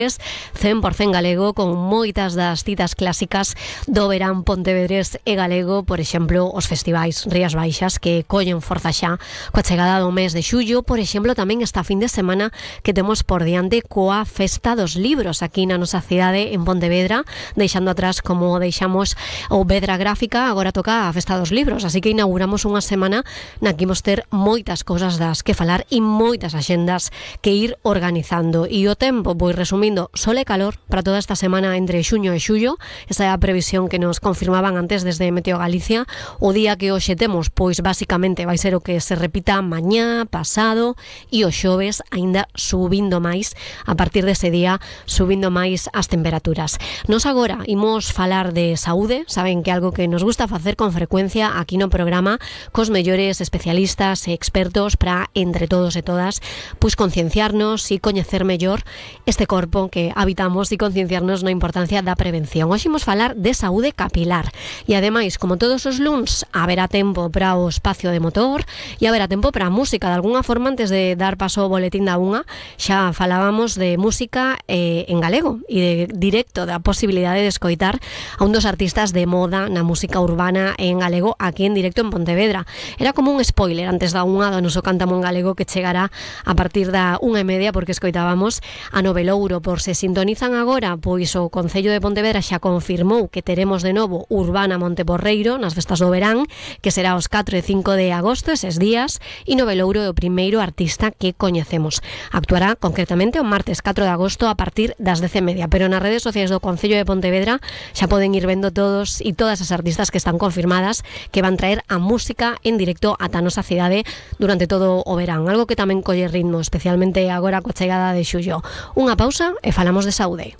100% galego, con moitas das citas clásicas do verán pontevedrés e galego, por exemplo, os festivais Rías Baixas que collen forza xa coa chegada do mes de xullo, por exemplo, tamén esta fin de semana que temos por diante coa Festa dos Libros aquí na nosa cidade en Pontevedra, deixando atrás como deixamos o Vedra Gráfica, agora toca a Festa dos Libros, así que inauguramos unha semana na que imos ter moitas cousas das que falar e moitas axendas que ir organizando. E o tempo, pois resumindo, sol e calor para toda esta semana entre xuño e xullo. Esa é a previsión que nos confirmaban antes desde Meteo Galicia. O día que hoxe temos, pois basicamente vai ser o que se repita mañá, pasado e o xoves, aínda subindo máis, a partir dese día subindo máis as temperaturas. Nos agora imos falar de saúde, saben que é algo que nos gusta facer con frecuencia aquí no programa, cos mellores especialistas e expertos para, entre todos e todas, pois concienciarnos e coñecer mellor este corpo que habitamos e concienciarnos na importancia da prevención. Hoxe imos falar de saúde capilar e ademais, como todos os luns, haberá tempo para o espacio de motor e haberá tempo para a música. De alguna forma, antes de dar paso ao boletín da unha, xa falábamos de música en galego e de directo, da posibilidade de escoitar a un dos artistas de moda na música urbana en galego aquí en directo en Pontevedra. Era como un spoiler antes da unha do noso Cántamo en Galego que chegará a partir da 1:30, porque escoitábamos a Novelouro. Por se sintonizan agora, pois o Concello de Pontevedra xa confirmou que teremos de novo Urbana Monteporreiro nas festas do verán, que será os 4 e 5 de agosto, eses días, e Novelouro é o primeiro artista que coñecemos. Actuará concretamente o martes 4 de agosto a partir das 10:30, pero nas redes sociais do Concello de Pontevedra xa poden ir vendo todos e todas as artistas que están confirmadas que van traer a música en directo ata a nosa cidade durante todo o verán, algo que tamén colle ritmo, especialmente agora coa chegada de xullo. Unha pausa e falamos de saúde.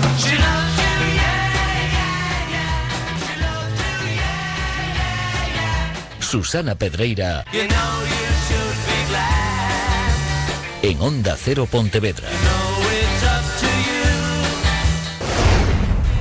Susana Pedreira en Onda Cero Pontevedra.